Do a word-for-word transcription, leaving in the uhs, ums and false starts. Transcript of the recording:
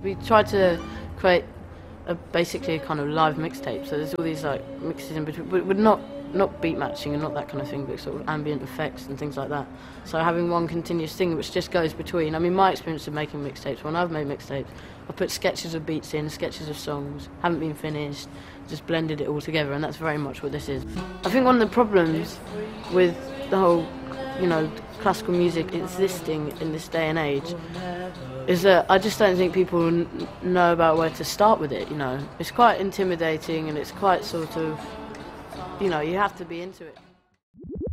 We tried to create a, basically a kind of live mixtape, so there's all these like mixes in between, but with not not beat matching and not that kind of thing, but sort of ambient effects and things like that. So having one continuous thing which just goes between. I mean, my experience of making mixtapes, when I've made mixtapes, I put sketches of beats in, sketches of songs, haven't been finished, just blended it all together, and that's very much what this is. I think one of the problems with the whole, you know, classical music existing in this day and age is that I just don't think people n- know about where to start with it, you know. It's quite intimidating and it's quite sort of, you know, you have to be into it.